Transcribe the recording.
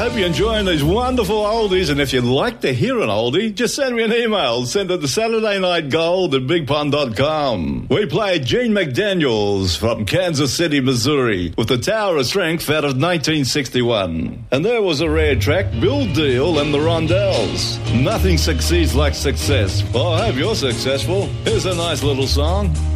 hope you're enjoying these wonderful oldies, and if you'd like to hear an oldie, just send me an email. Send it to SaturdayNightGold@BigPond.com. We played Gene McDaniels from Kansas City, Missouri, with the Tower of Strength out of 1961. And there was a rare track, Bill Deal and the Rondells. Nothing succeeds like success. Well, I hope you're successful. Here's a nice little song.